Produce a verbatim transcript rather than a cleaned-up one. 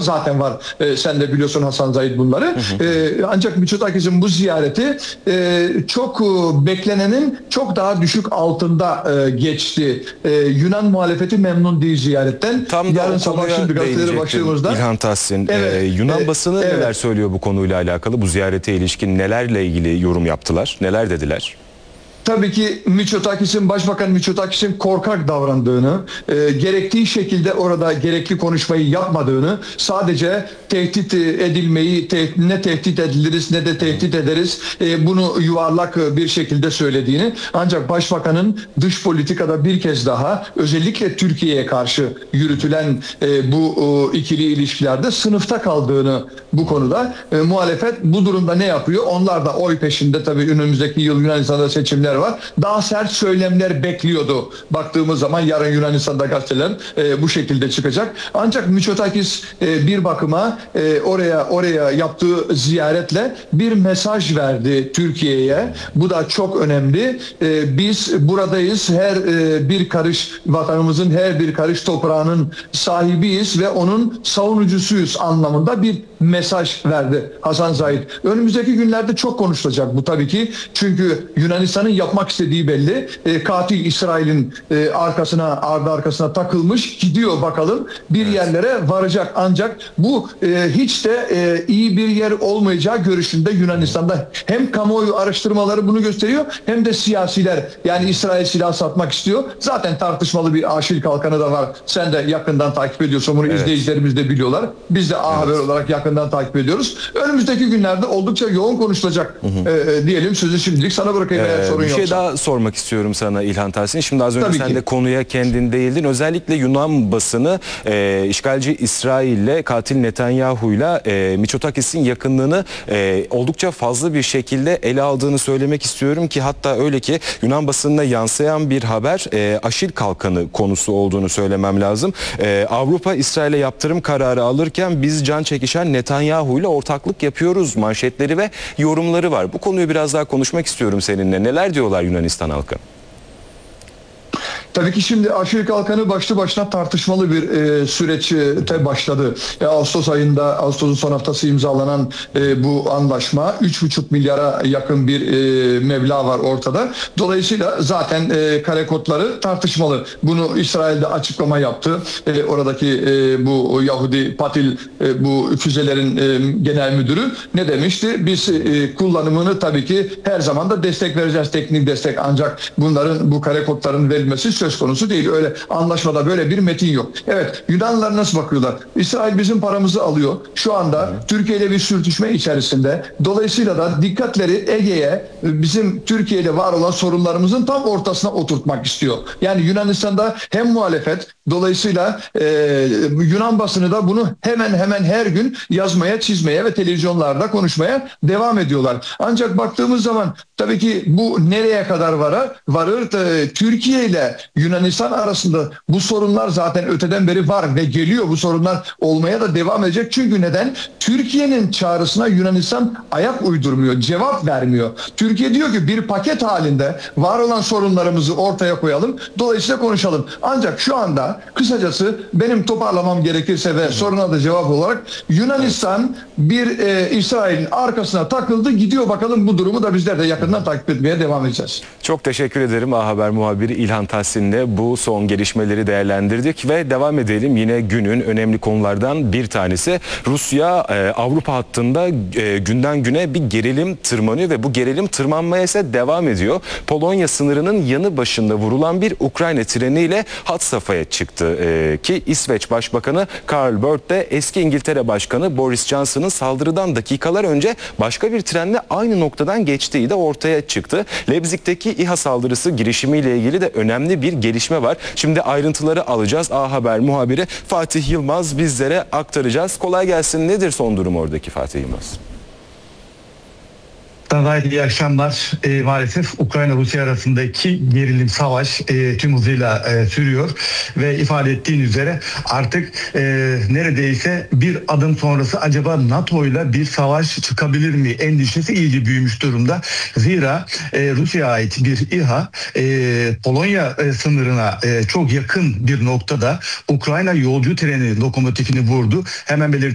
zaten var. E, sen de biliyorsun Hasan Zahid bunları. Hı hı. E, ancak Mitsotakis'in bu ziyareti e, çok e, beklenenin çok daha düşük altında e, geçti. E, Yunan muhalefeti memnun değil ziyaretten. Tam da yarın sabah şimdi gazetelere baktığımızda İlhan Tahsin, evet, e, Yunan e, basını evet. neler söylüyor bu konuyla alakalı? Bu ziyarete ilişkin nelerle ilgili yorum yaptılar? Neler dediler? Tabii ki Mitsotakis'in, Başbakan Mitsotakis'in korkak davrandığını, e, gerektiği şekilde orada gerekli konuşmayı yapmadığını, sadece tehdit edilmeyi, te, ne tehdit ediliriz ne de tehdit ederiz, e, bunu yuvarlak bir şekilde söylediğini, ancak Başbakanın dış politikada bir kez daha özellikle Türkiye'ye karşı yürütülen e, bu e, ikili ilişkilerde sınıfta kaldığını, bu konuda e, muhalefet bu durumda ne yapıyor? Onlar da oy peşinde, tabii önümüzdeki yıl Yunanistan'da seçimler var. Daha sert söylemler bekliyordu. Baktığımız zaman yarın Yunanistan'da gazeteler e, bu şekilde çıkacak. Ancak Mitsotakis e, bir bakıma e, oraya oraya yaptığı ziyaretle bir mesaj verdi Türkiye'ye. Bu da çok önemli. E, biz buradayız. Her e, bir karış vatanımızın her bir karış toprağının sahibiyiz ve onun savunucusuyuz anlamında bir mesaj verdi Hasan Zahid. Önümüzdeki günlerde çok konuşulacak bu tabii ki. Çünkü Yunanistan'ın yapmak istediği belli. E, katil İsrail'in e, arkasına, ardı arkasına takılmış. Gidiyor bakalım. Bir evet. yerlere varacak. Ancak bu e, hiç de e, iyi bir yer olmayacağı görüşünde Yunanistan'da. Hem kamuoyu araştırmaları bunu gösteriyor, hem de siyasiler. Yani İsrail silah satmak istiyor. Zaten tartışmalı bir Aşil Kalkanı da var. Sen de yakından takip ediyorsun. Bunu evet. izleyicilerimiz de biliyorlar. Biz de A evet. Haber olarak yakından takip ediyoruz. Önümüzdeki günlerde oldukça yoğun konuşulacak hı hı. E, diyelim. Sözü şimdilik sana bırakayım ee, eğer sorun Bir yoksa. şey daha sormak istiyorum sana İlhan Tahsin. Şimdi az önce Tabii sen ki. de konuya kendin değildin. Özellikle Yunan basını e, işgalci İsrail'le, katil Netanyahu'yla e, Mitsotakis'in yakınlığını e, oldukça fazla bir şekilde ele aldığını söylemek istiyorum ki hatta öyle ki Yunan basınına yansıyan bir haber e, Aşil Kalkanı konusu olduğunu söylemem lazım. E, Avrupa İsrail'e yaptırım kararı alırken biz can çekişen Netanyahu'yla ortaklık yapıyoruz manşetleri ve yorumları var. Bu konuyu biraz daha konuşmak istiyorum seninle. Neler diyorlar Yunanistan halkı? Tabii ki şimdi Aşil Kalkanı başlı başına tartışmalı bir e, süreçte başladı. E, Ağustos ayında, Ağustos'un son haftası imzalanan e, bu anlaşma üç buçuk milyara yakın bir e, meblağ var ortada. Dolayısıyla zaten e, kare kodları tartışmalı. Bunu İsrail'de açıklama yaptı. E, oradaki e, bu Yahudi Patil e, bu füzelerin e, genel müdürü ne demişti? Biz e, kullanımını tabii ki her zaman da destek vereceğiz, teknik destek, ancak bunların, bu kare kodların verilmesi söz konusu değil. Öyle anlaşmada böyle bir metin yok. Evet, Yunanlılar nasıl bakıyorlar? İsrail bizim paramızı alıyor. Şu anda evet. Türkiye ile bir sürtüşme içerisinde. Dolayısıyla da dikkatleri Ege'ye, bizim Türkiye ile var olan sorunlarımızın tam ortasına oturtmak istiyor. Yani Yunanistan'da hem muhalefet, dolayısıyla e, Yunan basını da bunu hemen hemen her gün yazmaya, çizmeye ve televizyonlarda konuşmaya devam ediyorlar. Ancak baktığımız zaman tabii ki bu nereye kadar varar? Varır. E, Türkiye ile Yunanistan arasında bu sorunlar zaten öteden beri var ve geliyor. Bu sorunlar olmaya da devam edecek. Çünkü neden? Türkiye'nin çağrısına Yunanistan ayak uydurmuyor, cevap vermiyor. Türkiye diyor ki bir paket halinde var olan sorunlarımızı ortaya koyalım, dolayısıyla konuşalım. Ancak şu anda kısacası benim toparlamam gerekirse ve soruna da cevap olarak Yunanistan bir e, İsrail'in arkasına takıldı, gidiyor. Bakalım bu durumu da bizler de yakından takip etmeye devam edeceğiz. Çok teşekkür ederim. A Haber muhabiri İlhan Tahsin'le bu son gelişmeleri değerlendirdik ve devam edelim. Yine günün önemli konulardan bir tanesi Rusya e, Avrupa hattında e, günden güne bir gerilim tırmanıyor ve bu gerilim tırmanmaya ise devam ediyor. Polonya sınırının yanı başında vurulan bir Ukrayna treniyle hat safhaya çıktı e, ki İsveç Başbakanı Karl Bildt de eski İngiltere Başkanı Boris Johnson'ın saldırıdan dakikalar önce başka bir trenle aynı noktadan geçtiği de ortaya çıktı. Leipzig'teki İHA saldırısı girişimiyle ilgili de önemli bir gelişme var. Şimdi ayrıntıları alacağız. A Haber muhabiri Fatih Yılmaz bizlere aktaracağız. Kolay gelsin. Nedir son durum oradaki Fatih Yılmaz? Daha iyi akşamlar. E, maalesef Ukrayna-Rusya arasındaki gerilim, savaş e, tüm hızıyla e, sürüyor ve ifade ettiğin üzere artık e, neredeyse bir adım sonrası acaba NATO ile bir savaş çıkabilir mi endişesi iyice büyümüş durumda. Zira e, Rusya'ya ait bir İHA e, Polonya e, sınırına e, çok yakın bir noktada Ukrayna yolcu treni lokomotifini vurdu. Hemen belirttim.